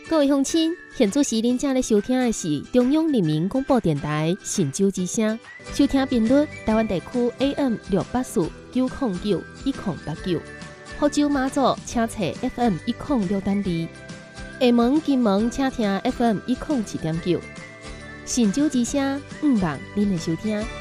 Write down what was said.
各位乡亲，现在时您正在收听的是中央人民广播电台神州之声，收听频率台湾地区 AM 684 909 1089，福州马祖请查 FM 106.2，厦门、金门请听 FM 107.9，神州之声，希望您的收听。